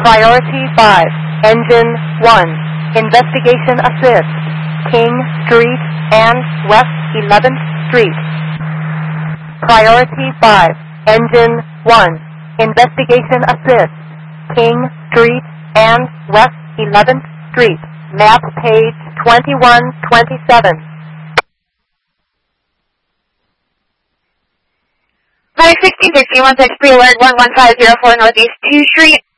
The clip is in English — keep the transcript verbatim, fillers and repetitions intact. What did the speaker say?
Priority five, Engine one, Investigation Assist, King Street and West eleventh Street. Priority five, Engine one, Investigation Assist, King Street and West eleventh Street. Map page twenty-one twenty-seven. Five sixteen fifty one six pre alert one one five zero four Northeast two Street.